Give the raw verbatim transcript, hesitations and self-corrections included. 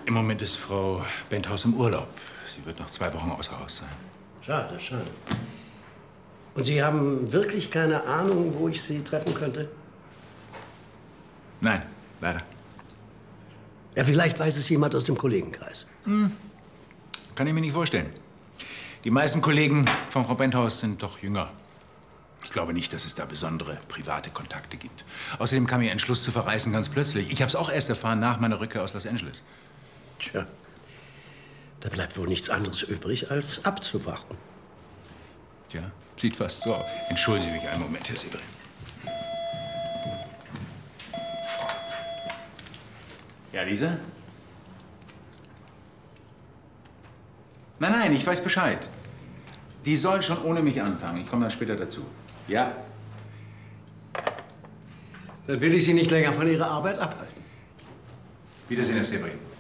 Im Moment ist Frau Benthaus im Urlaub. Sie wird noch zwei Wochen außer Haus sein. Schade, schade. Und Sie haben wirklich keine Ahnung, wo ich Sie treffen könnte? Nein, leider. Ja, vielleicht weiß es jemand aus dem Kollegenkreis. Hm. Kann ich mir nicht vorstellen. Die meisten Kollegen von Frau Benthaus sind doch jünger. Ich glaube nicht, dass es da besondere private Kontakte gibt. Außerdem kam ihr Entschluss zu verreisen ganz plötzlich. Ich habe es auch erst erfahren nach meiner Rückkehr aus Los Angeles. Tja, da bleibt wohl nichts anderes übrig, als abzuwarten. Tja, sieht fast so aus. Entschuldigen Sie mich einen Moment, Herr Severin. Ja, Lisa? Nein, nein, ich weiß Bescheid. Die soll schon ohne mich anfangen. Ich komme dann später dazu. Ja? Dann will ich Sie nicht länger von Ihrer Arbeit abhalten. Wiedersehen, Herr Severin.